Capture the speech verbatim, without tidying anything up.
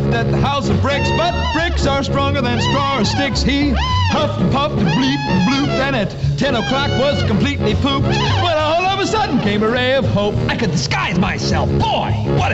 lived at the house of bricks, but bricks are stronger than straw or sticks. He huffed and puffed and bleeped and blooped, and at ten o'clock was completely pooped, when all of a sudden came a ray of hope. I could disguise myself. Boy, what a